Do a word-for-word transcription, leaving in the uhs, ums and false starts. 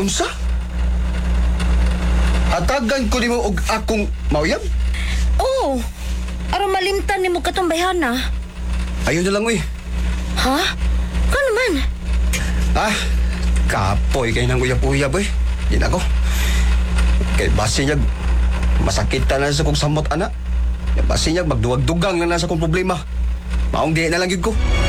Unsa? Hatagan ko nimo og akong mauyab? Oo. Aron malimtan ni mo katong bayhana. Ayun na lang, uy. Ha? Ka naman? Ah, kapoy kay nang uyab-uyab, uy. Di na ko. Kay basi niya, masakitan na sa kong samot, anak. Kay basi niya, magduwag-dugang na na sa kong problema. Maong di na lang yun ko.